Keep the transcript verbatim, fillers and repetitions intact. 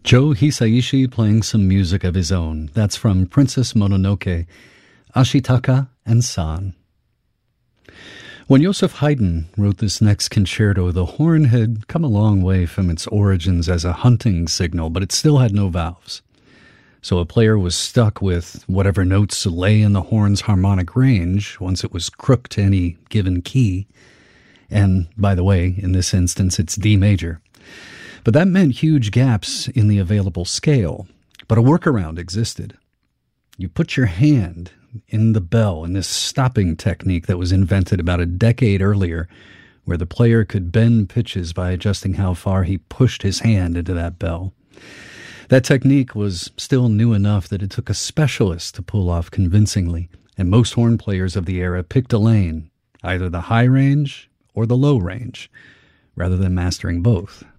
Joe Hisaishi playing some music of his own. That's from Princess Mononoke, Ashitaka and San. When Joseph Haydn wrote this next concerto, the horn had come a long way from its origins as a hunting signal, but it still had no valves. So a player was stuck with whatever notes lay in the horn's harmonic range once it was crooked to any given key. And, by the way, in this instance, it's D major. But that meant huge gaps in the available scale. But a workaround existed. You put your hand in the bell in this stopping technique that was invented about a decade earlier, where the player could bend pitches by adjusting how far he pushed his hand into that bell. That technique was still new enough that it took a specialist to pull off convincingly, and most horn players of the era picked a lane, either the high range or the low range, rather than mastering both.